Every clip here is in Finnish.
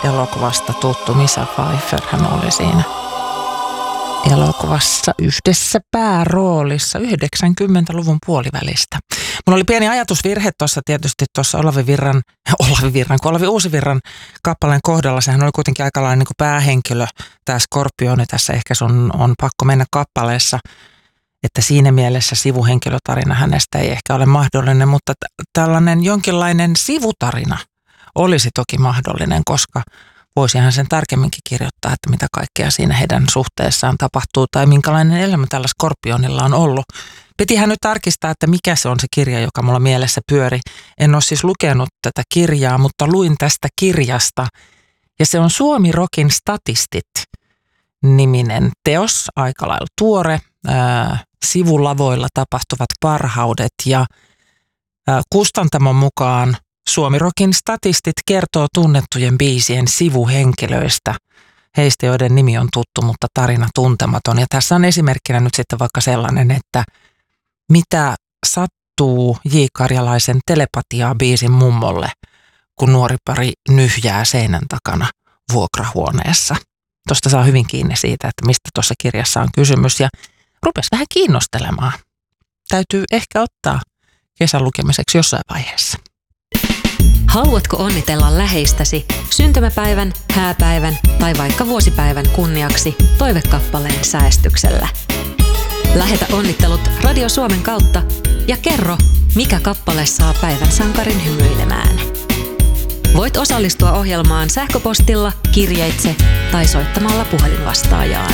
elokuvasta tuttu. Michelle Pfeiffer hän oli siinä elokuvassa yhdessä pääroolissa 90-luvun puolivälistä. Mulla oli pieni ajatusvirhe tuossa tietysti tuossa Olavi Uusivirran kappaleen kohdalla. Sehän oli kuitenkin aika lailla niin kuin päähenkilö, tämä Skorpioni tässä ehkä on pakko mennä kappaleessa. Että siinä mielessä sivuhenkilötarina hänestä ei ehkä ole mahdollinen, mutta tällainen jonkinlainen sivutarina olisi toki mahdollinen, koska voisihan sen tarkemminkin kirjoittaa, että mitä kaikkea siinä heidän suhteessaan tapahtuu tai minkälainen elämä tällä Skorpionilla on ollut. Pitihän nyt tarkistaa, että mikä se on se kirja, joka mulla mielessä pyöri. En ole siis lukenut tätä kirjaa, mutta luin tästä kirjasta ja se on Suomi Rockin Statistit-niminen teos, aika lailla tuore, sivulavoilla tapahtuvat parhaudet ja kustantamon mukaan Suomi Rockin Statistit kertoo tunnettujen biisien sivuhenkilöistä, heistä joiden nimi on tuttu, mutta tarina tuntematon. Ja tässä on esimerkkinä nyt sitten vaikka sellainen, että mitä sattuu J. Karjalaisen Telepatiaa biisin mummolle, kun nuori pari nyhjää seinän takana vuokrahuoneessa. Tuosta saa hyvin kiinni siitä, että mistä tuossa kirjassa on kysymys ja rupesi vähän kiinnostelemaan. Täytyy ehkä ottaa kesän lukemiseksi jossain vaiheessa. Haluatko onnitella läheistäsi syntymäpäivän, hääpäivän tai vaikka vuosipäivän kunniaksi toivekappaleen säestyksellä? Lähetä onnittelut Radio Suomen kautta ja kerro, mikä kappale saa päivän sankarin hymyilemään. Voit osallistua ohjelmaan sähköpostilla, kirjeitse tai soittamalla puhelinvastaajaan.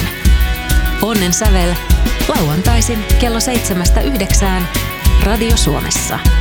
Onnen sävel lauantaisin kello 7–9 Radio Suomessa.